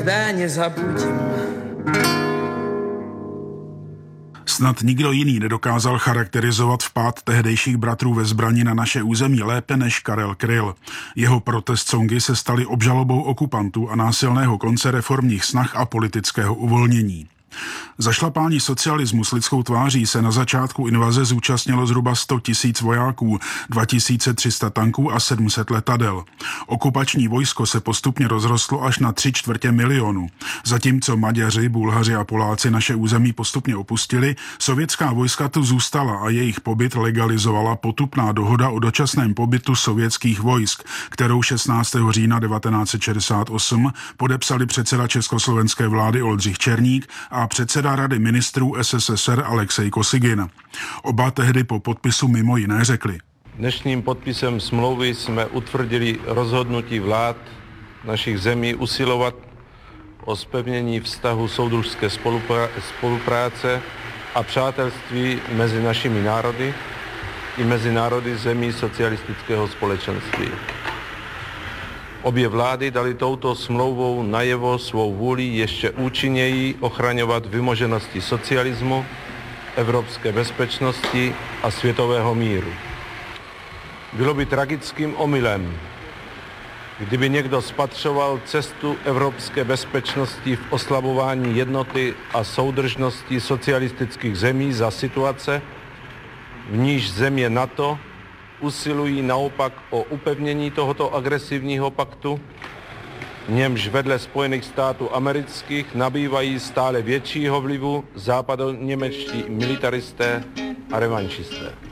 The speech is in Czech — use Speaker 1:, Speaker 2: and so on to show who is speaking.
Speaker 1: Snad nikdo jiný nedokázal charakterizovat vpád tehdejších bratrů ve zbrani na naše území lépe než Karel Kryl. Jeho protest songy se staly obžalobou okupantů a násilného konce reformních snah a politického uvolnění. Zašlapání socialismu s lidskou tváří se na začátku invaze zúčastnilo zhruba 100 000 vojáků, 2300 tanků a 700 letadel. Okupační vojsko se postupně rozrostlo až na 3/4 milionu. Zatímco Maďaři, Bulhaři a Poláci naše území postupně opustili, sovětská vojska tu zůstala a jejich pobyt legalizovala potupná dohoda o dočasném pobytu sovětských vojsk, kterou 16. října 1968 podepsali předseda československé vlády Oldřich Černík a předseda Rady ministrů SSSR Alexej Kosygin. Oba tehdy po podpisu mimo jiné řekli:
Speaker 2: Dnešním podpisem smlouvy jsme utvrdili rozhodnutí vlád našich zemí usilovat o zpevnění vztahu soudružské spolupráce a přátelství mezi našimi národy i mezi národy zemí socialistického společenství. Obě vlády dali touto smlouvou najevo svou vůli ještě účinněji ochraňovat vymoženosti socialismu, evropské bezpečnosti a světového míru. Bylo by tragickým omylem, kdyby někdo spatřoval cestu evropské bezpečnosti v oslabování jednoty a soudržnosti socialistických zemí za situace, v níž země NATO usilují naopak o upevnění tohoto agresivního paktu, v němž vedle Spojených států amerických nabývají stále většího vlivu západoněmečtí militaristé a revanšisté.